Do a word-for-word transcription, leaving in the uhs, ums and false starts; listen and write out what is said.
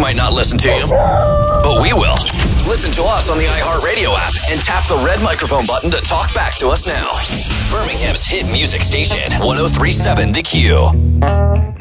might not listen to you, but we will. Listen to us on the iHeartRadio app and tap the red microphone button to talk back to us now. Birmingham's hit music station, one oh three point seven The Q.